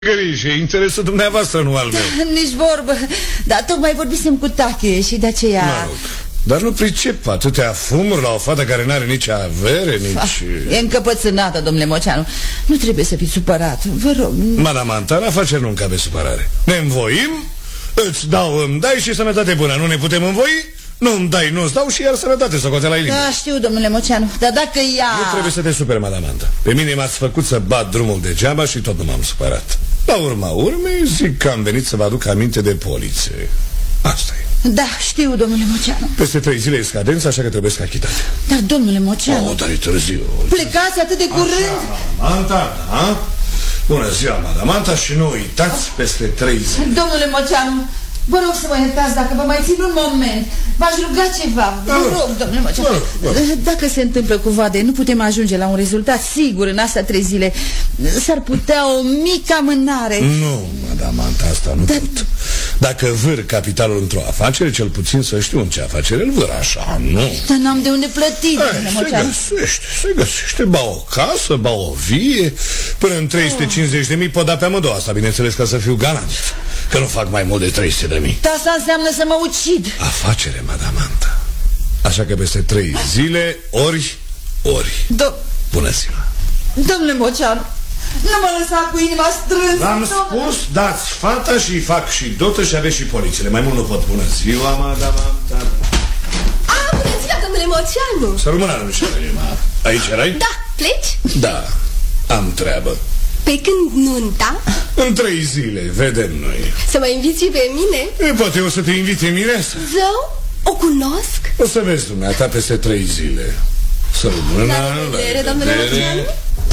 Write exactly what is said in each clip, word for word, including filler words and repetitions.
Grijă, e interesul dumneavoastră, nu al meu. Da, nici vorbă. Dar tocmai vorbisem cu Tache și de aceea... Mă rog. Dar nu pricep atâtea fumuri la o fată care n-are nici avere, nici... Ah, e încăpățânată, domnule Moceanu. Nu trebuie să fiți supărat, vă rog. Madame Antan, afaceri nu încape supărare. Ne învoim, îți dau, îmi dai și sănătate bună. Nu ne putem învoi? Nu îmi dai, nu-ți dau și iar sănătate, socoteala ai limba. Da, știu, domnule Moceanu, dar dacă ea... Nu trebuie să te superi, Madame Antan. Pe mine m-ați făcut să bat drumul degeaba și tot nu m-am supărat. La urma urmei zic că am venit să vă aduc aminte de poliție. Asta e. Da, știu, domnule Moceanu. Peste trei zile e scadență, așa că trebuie să achitate. Dar, domnule Moceanu... Oh, dar e târziu. Plecați atât de curând? Madame Antan, da? Bună ziua, Madame Antan, și nu uitați peste trei zile. Domnule Moceanu, vă rog să mă iertați dacă vă mai țin un moment. V-aș ruga ceva. Vă rog, domnule Moceanu. Dacă se întâmplă cumva de nu putem ajunge la un rezultat sigur în astea trei zile, s-ar putea o mică amânare. Nu, Madame Antan, asta nu pot. Dacă vâr capitalul într-o afacere, cel puțin să știu în ce afacere îl vâr, așa, nu. Dar n-am de unde plăti, domnule Moceanu. Se găsește, se găsește, ba o casă, ba o vie. Până în trei sute cincizeci de mii pot da pe amândouă, asta, bineînțeles, ca să fiu galant. Că nu fac mai mult de trei sute de mii. Dar asta înseamnă să mă ucid. Afacere, Madame Antan. Așa că peste trei zile, ori, ori. Do Bună ziua. Domnule Moceanu, nu mă lăsa cu inima strânsă. V-am spus, dați fata și fac și dotă și aveți și polițele. Mai mult nu pot. Bună ziua, Madame Antan. Ah, bună ziua, domnule Moceanu. Să rămână, domnișoară Emma. Aici erai? Da, pleci? Da, am treabă. Pe când nunta? În trei zile, vedem noi. Să mă inviți și pe mine? E, poate o să te invite mireasa. Zău? O cunosc? O să vezi dumneata peste trei zile. Să rămână. La revedere, domnule Moceanu.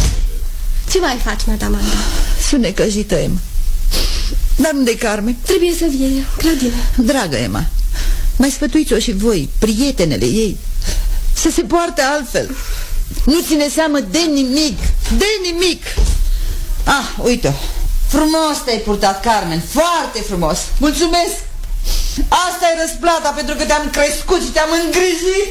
Ce mai faci, madame Antan? Sunt necăjită, Emma. Dar nu de Carmen. Trebuie să vie, Claudine. Dragă Emma, mai sfătuiți-o și voi, prietenele ei, să se poarte altfel. Nu ține seamă de nimic. De nimic. Ah, uite-o. Frumos te-ai purtat, Carmen. Foarte frumos. Mulțumesc. Asta e răsplata pentru că te-am crescut și te-am îngrijit.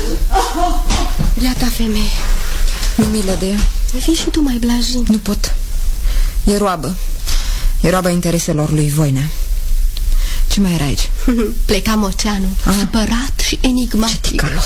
Biata femeie. Nu milă de ea. Fii și tu mai blajin. Nu pot. E roabă. E roaba intereselor lui Voinea. Ce mai era aici? Pleca Moceanu, ah. supărat și enigmatic. Ce ticalos.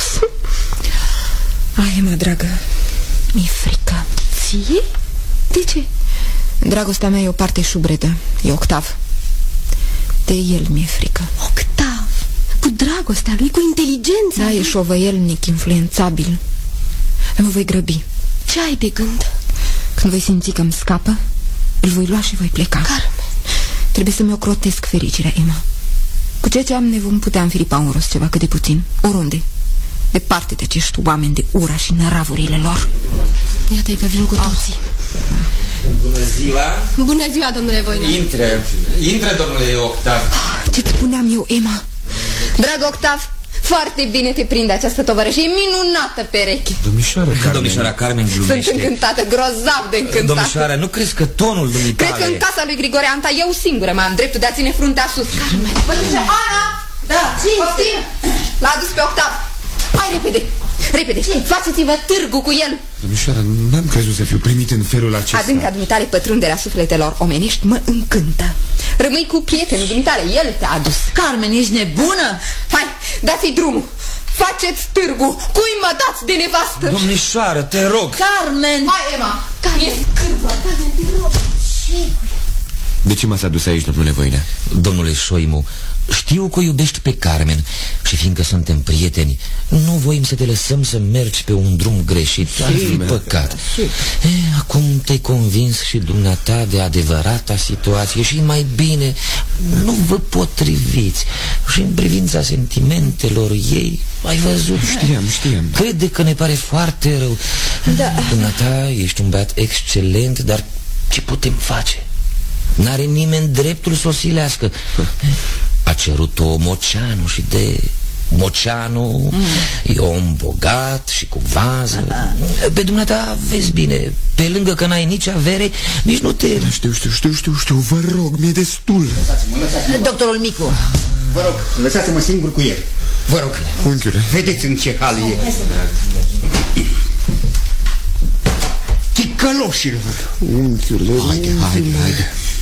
Ai, Emma, dragă, mi-e frică. Ție? De ce? Dragostea mea e o parte șubredă. E Octav. De el mi-e frică. Octav? Cu dragostea lui, cu inteligența Da, lui? e șovăielnic, influențabil. Mă voi grăbi. Ce ai de gând? Când voi simți că îmi scapă, îl voi lua și voi pleca. Carmen, trebuie să-mi ocrotesc fericirea, Emma. Cu ceea ce am ne vom putea înfiripa un rost ceva cât de puțin. Oriunde. Departe de acești oameni de ura și năravurile lor. iată-i că vin cu toții. Bună ziua. Bună ziua, domnule Voinea. Intră, intră, domnule Octav. Ce-ți spuneam eu, Emma? Drag Octav, foarte bine te prinde această tovărășă. E minunată pereche. Domnișoara Carmen. Domnișoara Carmen glumește. Sunt încântată, grozav de încântată. Domnișoara, nu crezi că tonul dumitale... Cred că în casa lui Grigore Anta eu singură mai am dreptul de a ține fruntea sus. Carmen. Ana! Da, ce? L-a adus pe Octav. Hai repede, repede, faceți-vă târgu cu el. Domnișoara, n-am crezut să fiu primit în felul acesta. Adânca dumitale pătrunderea sufletelor omenești mă încântă. Rămâi cu prietenul dumitale, el te-a adus. Carmen, ești nebună? Hai, dați-i drumul. Faceți târgu. Cui mă dați de nevastă? Domnișoară, te rog. Carmen! Hai, Emma. Carmen, e scârbă. Carmen, te rog. De ce m-ați adus aici, domnule Voinea? Domnule Șoimu, știu că o iubești pe Carmen și fiindcă suntem prieteni, nu voim să te lăsăm să mergi pe un drum greșit. Ar fi păcat. E, acum te-ai convins și dumneata de adevărata situație și mai bine nu vă potriviți. Și în privința sentimentelor ei, ai văzut? Știam, știam. Crede că ne pare foarte rău. Da. Dumneata ești un băiat excelent, dar ce putem face? N-are nimeni dreptul să o silească. A cerut-o Moceanu și de... Moceanu mm. e om bogat și cu vază. ah. Pe dumneata vezi bine, pe lângă că n-ai nici avere, nici nu te... Da, știu, știu, știu, știu, știu, vă rog, mi-e destul. Lăsați-mă, lăsați-mă. Doctorul Micu. Vă rog, lăsați-mă singur cu el. Vă rog. Unchiule. Vedeți în ce hal e. Ticăloșilor. Unchiule, haide, haide, haide.